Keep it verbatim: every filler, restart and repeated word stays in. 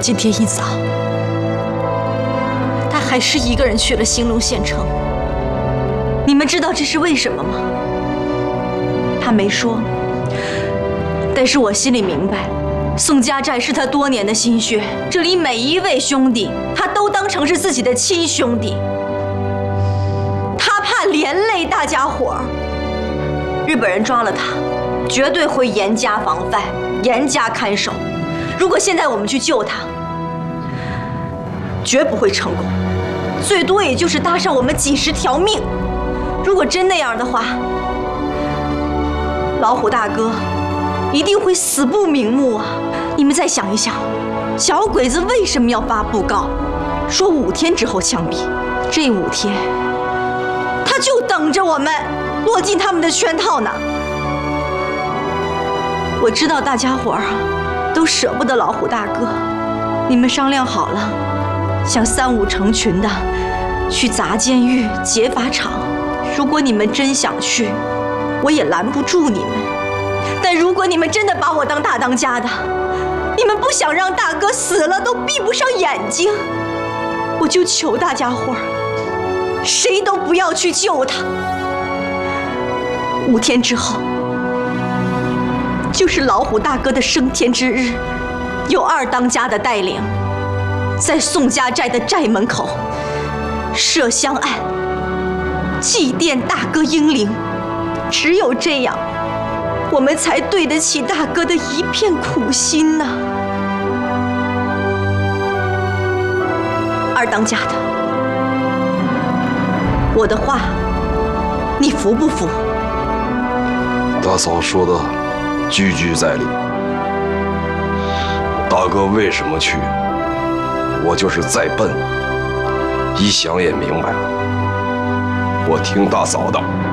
今天一早，他还是一个人去了兴隆县城。你们知道这是为什么吗？他没说，但是我心里明白，宋家寨是他多年的心血，这里每一位兄弟，他都当成是自己的亲兄弟。他怕连累大家伙儿，日本人抓了他，绝对会严加防范，严加看守。如果现在我们去救他，绝不会成功，最多也就是搭上我们几十条命。如果真那样的话，老虎大哥一定会死不瞑目啊！你们再想一想，小鬼子为什么要发布告，说五天之后枪毙？这五天，他就等着我们落进他们的圈套呢。我知道大家伙儿都舍不得老虎大哥，你们商量好了，想三五成群的去砸监狱、劫法场。如果你们真想去，我也拦不住你们。但如果你们真的把我当大当家的，你们不想让大哥死了都闭不上眼睛，我就求大家伙儿，谁都不要去救他。五天之后，就是老虎大哥的升天之日，有二当家的带领，在宋家寨的寨门口设香案，祭奠大哥英灵。只有这样，我们才对得起大哥的一片苦心呐。二当家的，我的话，你服不服？ 大嫂说的句句在理。大哥为什么去？我就是再笨，一想也明白了。我听大嫂的。